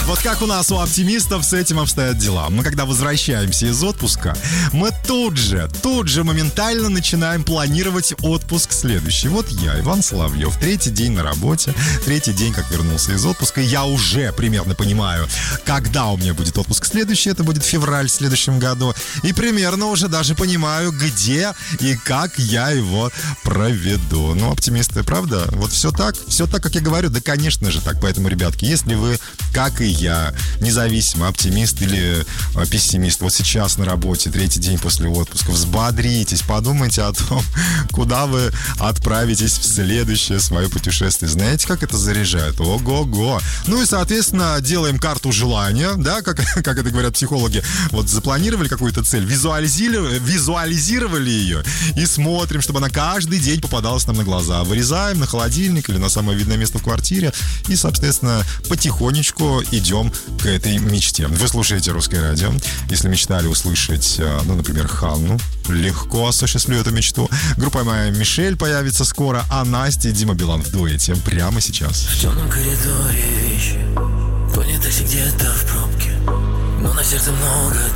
Вот как у нас, у оптимистов, с этим обстоят дела. Мы когда возвращаемся из отпуска, мы тут же моментально начинаем планировать отпуск следующий. Вот я, Иван Соловьев, третий день на работе, третий день, как вернулся из отпуска. Я уже примерно понимаю, когда у меня будет отпуск следующий. Это будет февраль в следующем году. И примерно уже даже понимаю, где и как я его проведу. Ну, оптимисты, правда? Вот все так, как я говорю. Да, конечно же так. Поэтому, ребятки, если вы, как и я, независимо, оптимист или пессимист, вот сейчас на работе, третий день после отпуска, взбодритесь, подумайте о том, куда вы отправитесь в следующее свое путешествие. Знаете, как это заряжает? Ого-го! Ну и, соответственно, делаем карту желания, да, как это говорят психологи. Вот запланировали какую-то цель, визуализировали ее и смотрим, чтобы она каждый день попадалась нам на глаза. Вырезаем на холодильник или на самое видное место в квартире и, соответственно, потихонечку идем к этой мечте. Вы слушаете «Русское радио». Если мечтали услышать, ну, например, Ханну, легко осуществлю эту мечту. Группа моя «Мишель» появится скоро, а Настя и Дима Билан в дуэте прямо сейчас. В темном коридоре вещи, понятых где-то в пробке, но на сердце много